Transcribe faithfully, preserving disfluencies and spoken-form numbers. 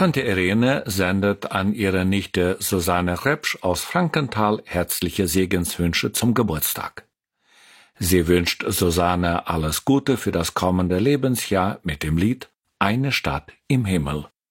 Tante Irene sendet an ihre Nichte Susanne Repsch aus Frankenthal herzliche Segenswünsche zum Geburtstag. Sie wünscht Susanne alles Gute für das kommende Lebensjahr mit dem Lied »Eine Stadt im Himmel«.